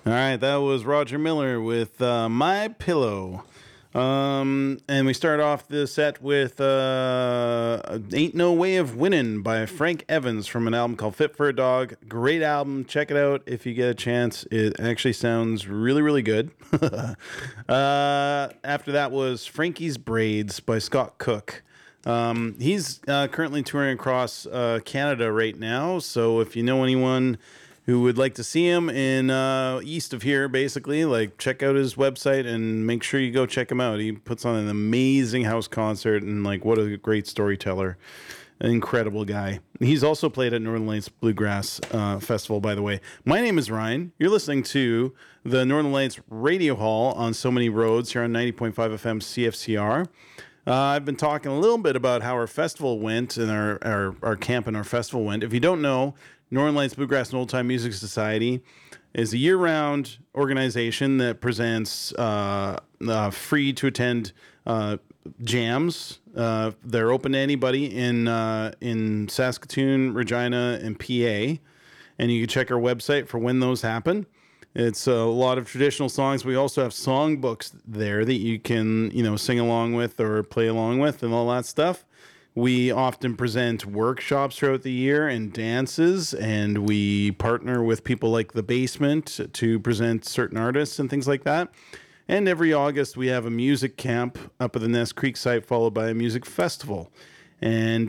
All right, that was Roger Miller with My Pillow. And we start off the set with Ain't No Way of Winning by Frank Evans from an album called Fit for a Dog. Great album. Check it out if you get a chance. It actually sounds really, really good. After that was Frankie's Braids by Scott Cook. He's currently touring across Canada right now, so if you know anyone who would like to see him in east of here, basically, like, check out his website and make sure you go check him out. He puts on an amazing house concert, and like, what a great storyteller. An incredible guy. He's also played at Northern Lights Bluegrass Festival, by the way. My name is Ryan. You're listening to the Northern Lights Radio Hall on So Many Roads here on 90.5 FM CFCR. I've been talking a little bit about how our festival went and our camp and our festival went. If you don't know, Northern Lights Bluegrass and Old Time Music Society is a year-round organization that presents free to attend jams. They're open to anybody in Saskatoon, Regina, and PA. And you can check our website for when those happen. It's a lot of traditional songs. We also have songbooks there that you can, sing along with or play along with and all that stuff. We often present workshops throughout the year and dances, and we partner with people like The Basement to present certain artists and things like that. And every August, we have a music camp up at the Ness Creek site, followed by a music festival. And